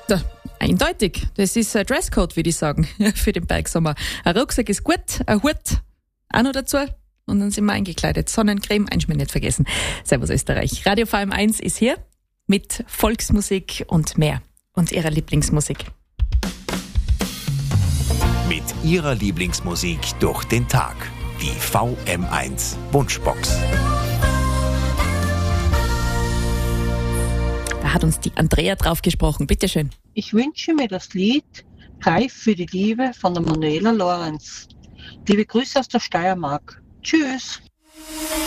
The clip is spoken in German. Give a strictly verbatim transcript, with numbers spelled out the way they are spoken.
Da, eindeutig. Das ist ein Dresscode, würde ich sagen, für den Bergsommer. Ein Rucksack ist gut, ein Hut auch noch dazu. Und dann sind wir eingekleidet. Sonnencreme, einschmieren nicht vergessen. Servus Österreich. Radio V M eins ist hier mit Volksmusik und mehr. Und ihrer Lieblingsmusik. Mit ihrer Lieblingsmusik durch den Tag. Die V M eins Wunschbox. Da hat uns die Andrea drauf gesprochen. Bitteschön. Ich wünsche mir das Lied Reif für die Liebe von der Manuela Lorenz. Liebe Grüße aus der Steiermark. Tschüss.